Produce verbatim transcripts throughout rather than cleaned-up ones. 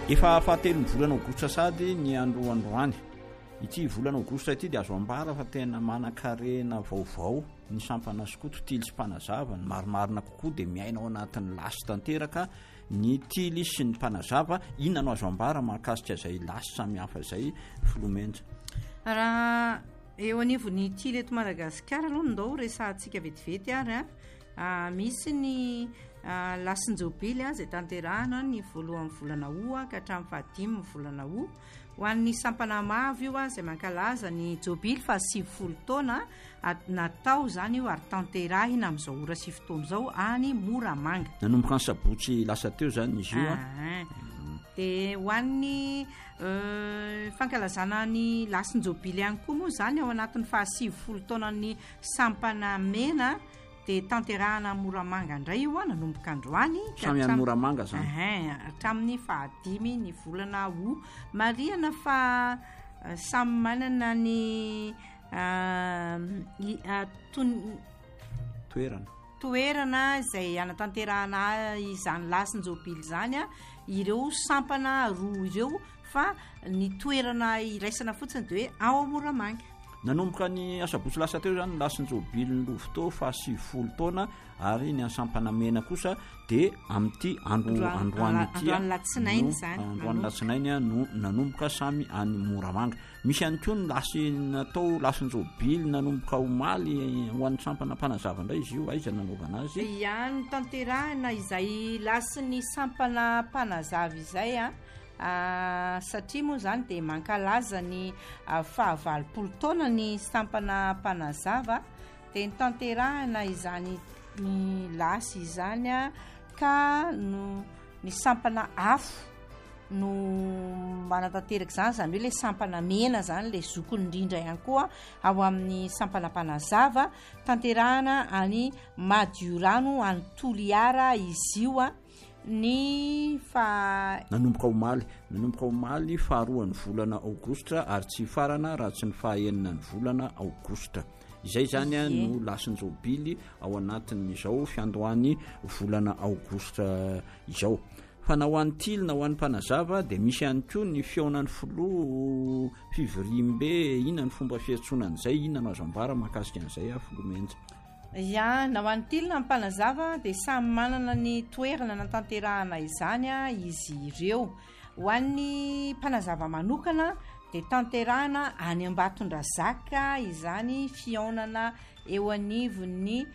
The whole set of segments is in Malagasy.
efa fahatelo ny volana aogositra sady ny andro androany ity volana aogositra ity dia azo ambara fa tena manan-karena vaovao ny sampana skoto tily sy mpanazava ny marimarina kokoa dia miaina ao anatin'ny lasy tanteraka ny tily sy ny mpanazava inona no azo ambara mahakasika izay lasy samihafa izay filomenja raha eo anivony tily eto Madagasikara aloha ndao resantsika vetivety ary a misy ny lasin-jobily izay tanterahana ny voalohan'ny volana Oa ka hatramin'ny fahadimy ny volana Oa ho an'ny sampana mavo io izay mankalaza ny jobily fa sivifolo taona natao izany io ary tanterahina amin'izao ora sivifolo taona izao any Moramanga. Nanomboka ny sabotsy lasa teo izany izy io a. Dia ho an'ny fankalazana ny lasin-jobily ihany koa moa izany ao anatin'ny fahasivifolo taona ny sampana mena dia tanterahana Moramanga indray io a nanomboka androany samy any Moramanga izany hatramin'ny fahadimy ny volana Oa marihana fa samy manana ny toerana toerana izay anatanterahana izany lasin-jobily izany a ireo sampana roa ireo fa ny toerana iraisana fotsiny dia hoe ao Moramanga. Nanomboka ny asabotsy lasa teo izany lasin-jobily ny lovitao fa sivifolo taona ary ny asampana mena kosa dia amin'ity andro androany ity androany latsinainy izany androany latsinainy no nanomboka samy any Moramanga. Misy ihany koa ny lasy natao lasin-jobily nanomboka omaly ho an'ny sampana mpanazava indray izy io aiza nanaovana azy ihany tanterahina izay lasin'ny sampana mpanazava izay a Uh, satria moa izany dia mankalaza ny uh, fahavalopolo taona ny sampana mpanazava dia ny tanterahina izany ny lasy izany a ka no ny sampana afo no manatanteraka izany izany hoe ilay sampana mena izany ilay zokony indrindra ihany koa ao amin'ny sampana mpanazava tanterahina any Madiorano any Toliara izy io a ny fa nanomboka omaly nanomboka omaly faharoan'ny volana aogositra ary tsy farana raha tsy ny fahaenina ny volana aogositra izay zany a no lasin-jobily ao anatin'izao fiandohany volana aogositra izao fa na ho an'ny tily na ho an'ny mpanazava dia misy ihany koa ny fiaonan'ny filoha fivirimbe inona ny fomba fiantsonan'izay inona no azo ambara mahakasika an'izay a filomenja ya na ho an'ny tily na mpanazava dia samy manana ny toerana natanterahana izany a izy ireo ho an'ny mpanazava manokana dia tanterahana any Ambatondrazaka izany fiaonana eo anivon'ny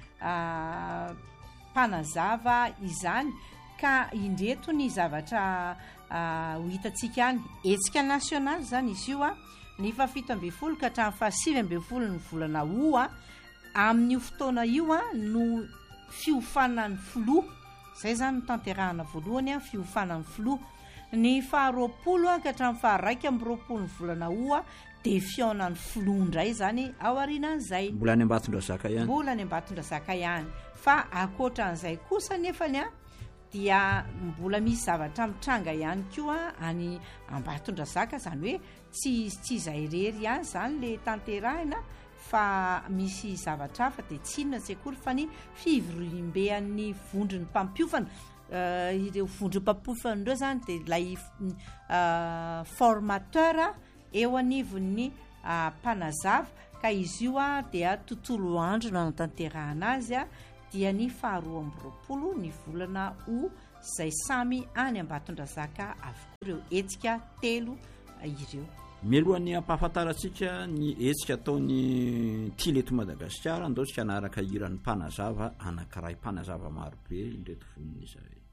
mpanazava izany ka indreto ny zavatra ho hitantsika any hetsika nasionaly izany izy io a ny fafito ambin'ny folo ka hatramin'ny fahasivy ambin'ny folo ny volana Oa amin'io fotoana io a no fiofanan'ny filoha izay izany no tanterahana voalohany a fiofanan'ny filoha ny faharoapolo a ka hatramin'ny faharaika amby roapolo ny volana Oa dia fiaonan'ny filoha indray izany ao aorianan'izay mbola any Ambatondrazaka ihany mbola any Ambatondrazaka ihany fa ankoatran'izay kosa nefany a dia mbola misy zavatra mitranga ihany koa any Ambatondrazaka izany hoe tsy tsy izay irery ihany izany le tanterahina fa misy zavatra hafa dia tsy inona tsy akory fa ny fivirimbean'ny vondron'ny mpampiofana uh, ireo vondron'ny mpampiofana ireo izany dia ilay uh, formateur eo anivon'ny uh, mpanazava ka izy io a dia tontolo andro no anatanterahana azy a dia ny faharoa amby roapolo ny volana Oa izay samy any Ambatondrazaka avokoa ireo hetsika telo ireo. Mialohan'ny ampahafantarantsika ny hetsika ataony tily eto Madagasikara andao tsika hanaraka hiran'ny mpanazava anankiray mpanazava marobe indreto vonina izay